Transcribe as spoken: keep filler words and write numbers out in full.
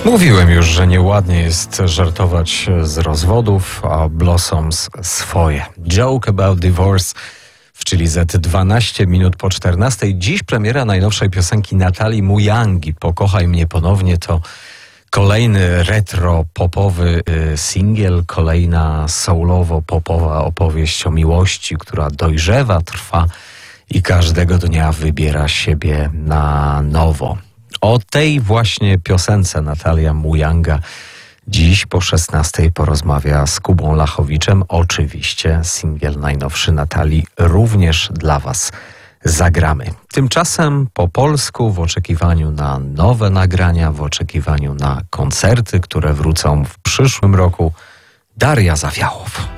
Mówiłem już, że nieładnie jest żartować z rozwodów, a Blossoms swoje. Joke about divorce w Chili Z dwanaście minut po czternastej. Dziś premiera najnowszej piosenki Natalii Muyangi. Pokochaj mnie ponownie to kolejny retro-popowy y, singiel, kolejna soulowo-popowa opowieść o miłości, która dojrzewa, trwa i każdego dnia wybiera siebie na nowo. O tej właśnie piosence Natalia Muyanga dziś po szesnastej porozmawia z Kubą Lachowiczem. Oczywiście singiel najnowszy Natalii również dla Was zagramy. Tymczasem po polsku, w oczekiwaniu na nowe nagrania, w oczekiwaniu na koncerty, które wrócą w przyszłym roku, Daria Zawiałow.